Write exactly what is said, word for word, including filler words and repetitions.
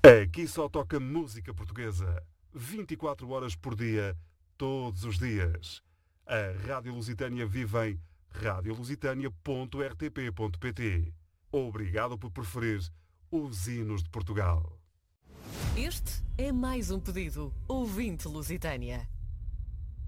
Aqui só toca música portuguesa, vinte e quatro horas por dia, todos os dias. A Rádio Lusitânia vive em rádio lusitânia ponto r t p ponto p t. Obrigado por preferir os hinos de Portugal. Este é mais um pedido ouvinte Lusitânia.